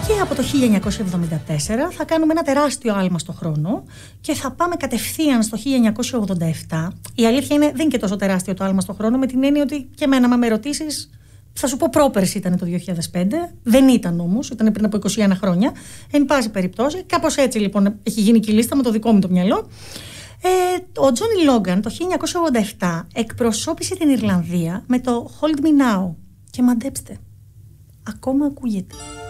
Και από το 1974 θα κάνουμε ένα τεράστιο άλμα στο χρόνο και θα πάμε κατευθείαν στο 1987. Η αλήθεια είναι, δεν είναι και τόσο τεράστιο το άλμα στο χρόνο, με την έννοια ότι και εμένα, με ρωτήσεις, θα σου πω πρόπερση ήταν το 2005. Δεν ήταν όμως, ήταν πριν από 21 χρόνια. Εν πάση περιπτώσει, κάπως έτσι λοιπόν έχει γίνει και η λίστα με το δικό μου το μυαλό. Ο Τζόνι Λόγκαν το 1987 εκπροσώπησε την Ιρλανδία με το Hold Me Now. Και μαντέψτε, ακόμα ακούγεται.